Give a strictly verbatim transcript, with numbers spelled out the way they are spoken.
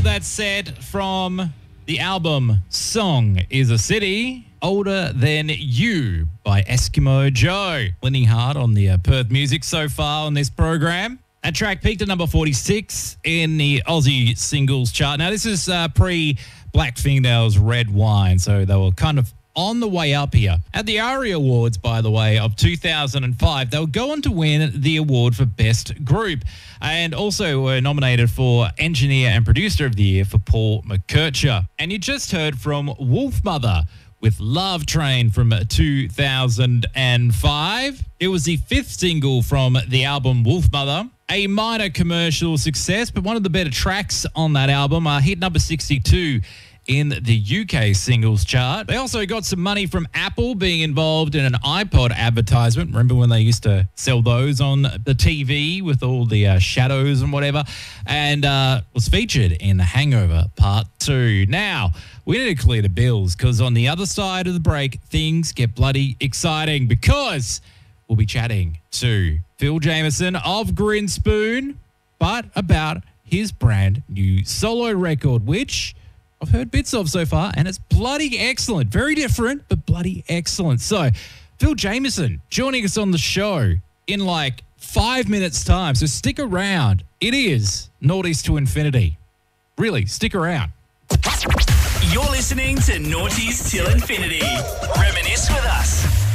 that's set from the album Song is a City, Older Than You by Eskimo Joe. Winning hard on the uh, Perth music so far on this program. That track peaked at number forty-six in the Aussie singles chart. Now, this is uh, pre-Black Fingernails Red Wine, so they were kind of on the way up here. At the ARIA Awards, by the way, of two thousand five, they'll go on to win the award for Best Group and also were nominated for Engineer and Producer of the Year for Paul McKercher. And you just heard from Wolfmother with Love Train from two thousand five. It was the fifth single from the album Wolfmother. A minor commercial success, but one of the better tracks on that album uh, hit number sixty-two in the U K singles chart. They also got some money from Apple being involved in an iPod advertisement. Remember when they used to sell those on the T V with all the uh, shadows and whatever? And uh, was featured in Hangover Part two. Now, we need to clear the bills because on the other side of the break, things get bloody exciting because we'll be chatting to Phil Jameson of Grinspoon, but about his brand new solo record, which I've heard bits of so far, and it's bloody excellent. Very different, but bloody excellent. So, Phil Jameson joining us on the show in like five minutes' time. So stick around. It is Noughties to Infinity. Really, stick around. You're listening to Noughties Till Infinity. Reminisce with us.